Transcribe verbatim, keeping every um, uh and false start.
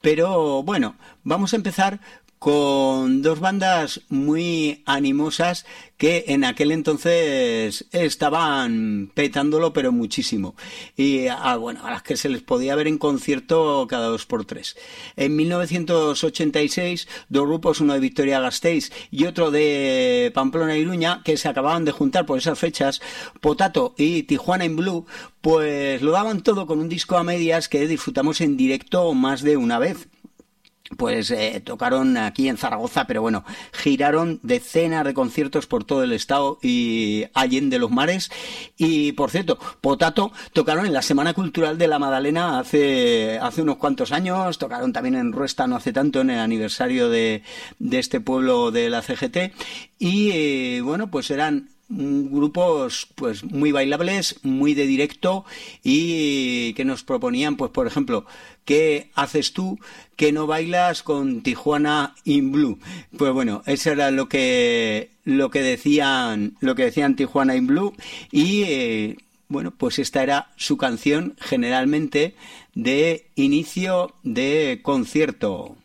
Pero bueno, vamos a empezar con dos bandas muy animosas que en aquel entonces estaban petándolo pero muchísimo, y a, bueno, a las que se les podía ver en concierto cada dos por tres. En mil novecientos ochenta y seis, dos grupos, uno de Vitoria-Gasteiz y otro de Pamplona y Iruña, que se acababan de juntar por esas fechas, Potato y Tijuana in Blue, pues lo daban todo con un disco a medias que disfrutamos en directo más de una vez. Pues eh, tocaron aquí en Zaragoza, pero bueno, giraron decenas de conciertos por todo el estado y allende los mares. Y por cierto, Potato tocaron en la Semana Cultural de la Madalena hace hace unos cuantos años, tocaron también en Ruesta no hace tanto, en el aniversario de, de este pueblo de la C G T, y eh, bueno, pues eran grupos pues muy bailables, muy de directo, y que nos proponían, pues por ejemplo, ¿qué haces tú que no bailas con Tijuana in Blue? Pues bueno, eso era lo que lo que decían lo que decían Tijuana in Blue, y eh, bueno, pues esta era su canción generalmente de inicio de concierto.